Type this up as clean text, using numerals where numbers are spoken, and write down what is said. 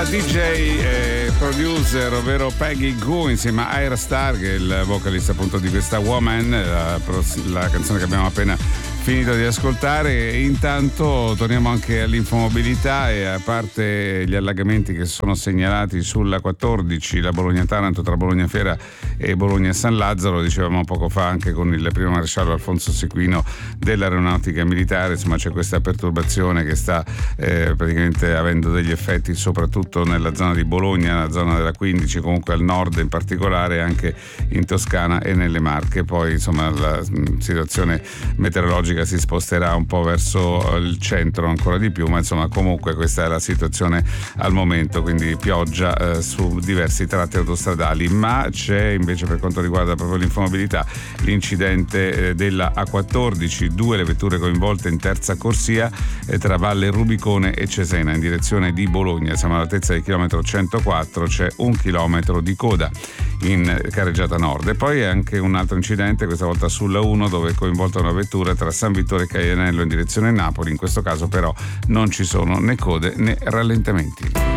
la DJ e producer, ovvero Peggy Gou, insieme a Ira Star, che è il vocalista appunto di questa Woman, la canzone che abbiamo appena finito di ascoltare. E intanto torniamo anche all'infomobilità, e a parte gli allagamenti che sono segnalati sulla 14, la Bologna-Taranto tra Bologna Fiera e Bologna-San Lazzaro, dicevamo poco fa anche con il primo maresciallo Alfonso Sequino dell'Aeronautica Militare, insomma c'è questa perturbazione che sta praticamente avendo degli effetti soprattutto nella zona di Bologna, nella zona della 15, comunque al nord in particolare, anche in Toscana e nelle Marche. Poi insomma la situazione meteorologica si sposterà un po' verso il centro ancora di più, ma insomma comunque questa è la situazione al momento, quindi pioggia su diversi tratti autostradali. Ma c'è invece, per quanto riguarda proprio l'infomobilità, l'incidente della A14, 2 le vetture coinvolte in terza corsia tra Valle Rubicone e Cesena in direzione di Bologna. Siamo all'altezza del chilometro 104, c'è 1 chilometro di coda in carreggiata nord. E poi anche un altro incidente, questa volta sulla 1, dove è coinvolta una vettura tra San Vittore e Caianello in direzione Napoli. In questo caso però non ci sono né code né rallentamenti.